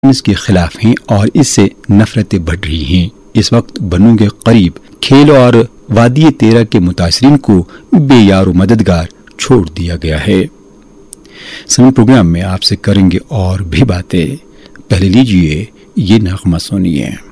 इसके खिलाफ हैं और इससे नफरतें बढ़ रही हैं। इस वक्त बनू के करीब खेल और वादी तेरा के मुतासरीन को बेयार मददगार छोड़ दिया गया है। समय प्रोग्राम में आपसे करेंगे और भी बातें। पहले लीजिए ये नगमा सुनिए।